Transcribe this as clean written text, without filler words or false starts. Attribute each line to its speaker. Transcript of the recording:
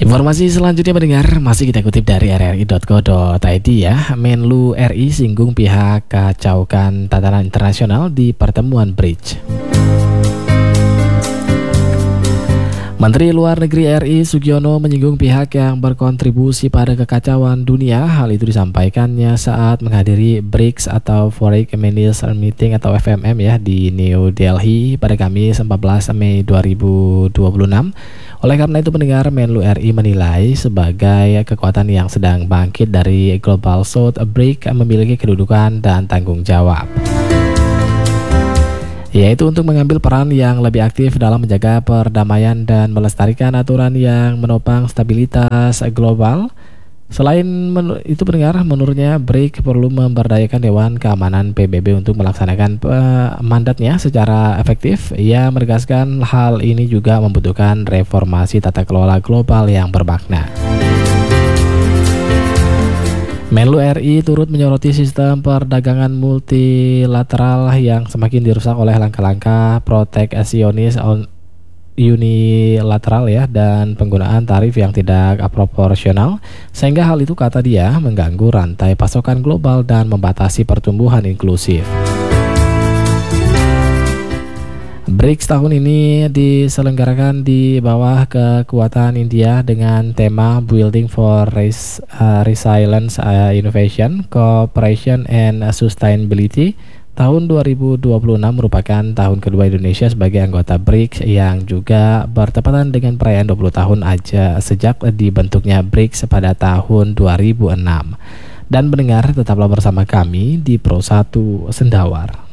Speaker 1: Informasi selanjutnya mendengar masih kita kutip dari rri.co.id ya. Menlu RI singgung pihak kacaukan tatanan internasional di pertemuan BRICS. Menteri Luar Negeri RI Sugiono menyinggung pihak yang berkontribusi pada kekacauan dunia. Hal itu disampaikannya saat menghadiri BRICS atau Foreign Minister Meeting atau FMM ya di New Delhi pada Kamis 14 Mei 2026. Oleh karena itu pendengar, Menlu RI menilai sebagai kekuatan yang sedang bangkit dari Global South, BRICS memiliki kedudukan dan tanggung jawab, yaitu untuk mengambil peran yang lebih aktif dalam menjaga perdamaian dan melestarikan aturan yang menopang stabilitas global. Selain itu pendengar, menurutnya BRICS perlu memberdayakan Dewan Keamanan PBB untuk melaksanakan mandatnya secara efektif. Ia menegaskan hal ini juga membutuhkan reformasi tata kelola global yang bermakna. Menlu RI turut menyoroti sistem perdagangan multilateral yang semakin dirusak oleh langkah-langkah proteksionis unilateral ya dan penggunaan tarif yang tidak proporsional, sehingga hal itu kata dia mengganggu rantai pasokan global dan membatasi pertumbuhan inklusif. BRICS tahun ini diselenggarakan di bawah kekuatan India dengan tema Building for Resilience, Innovation, Cooperation and Sustainability. Tahun 2026 merupakan tahun kedua Indonesia sebagai anggota BRICS yang juga bertepatan dengan perayaan 20 tahun aja sejak dibentuknya BRICS pada tahun 2006. Dan pendengar, tetaplah bersama kami di Pro 1 Sendawar.